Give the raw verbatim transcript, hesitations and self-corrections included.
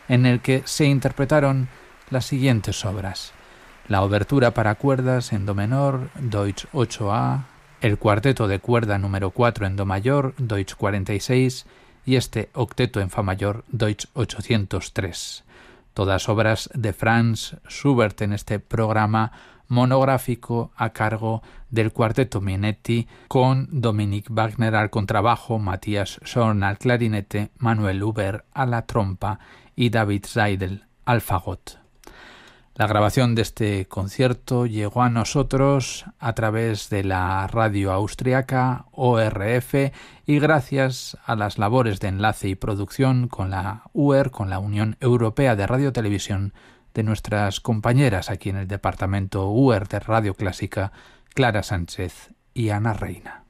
en el que se interpretaron las siguientes obras: la obertura para cuerdas en do menor, Deutsch ocho A, el cuarteto de cuerda número cuatro en do mayor, Deutsch cuarenta y seis, y este octeto en fa mayor, Deutsch ochocientos tres. Todas obras de Franz Schubert en este programa monográfico a cargo del cuarteto Minetti, con Dominique Wagner al contrabajo, Matthias Schorn al clarinete, Manuel Huber a la trompa y David Seidel al fagot. La grabación de este concierto llegó a nosotros a través de la radio austriaca O R F y gracias a las labores de enlace y producción con la U E R, con la Unión Europea de Radio-Televisión, de nuestras compañeras aquí en el departamento U E R de Radio Clásica, Clara Sánchez y Ana Reina.